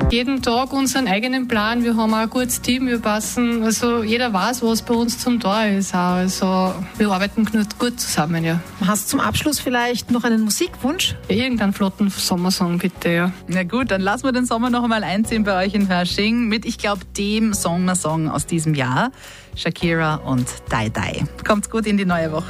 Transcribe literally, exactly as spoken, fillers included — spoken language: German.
Jeden Tag unseren eigenen Plan. Wir haben auch ein gutes Team, wir passen, also jeder weiß, was bei uns zum Tor ist. Auch. Also wir arbeiten gut zusammen, ja. Hast du zum Abschluss vielleicht noch einen Musikwunsch? Ja, irgendeinen flotten Sommersong, bitte, ja. Na gut, dann lassen wir den Sommer noch einmal einziehen bei euch in Hörsching mit, ich glaube, dem Sommersong aus diesem Jahr. Shakira und Die Die. Kommt's gut in die neue Woche.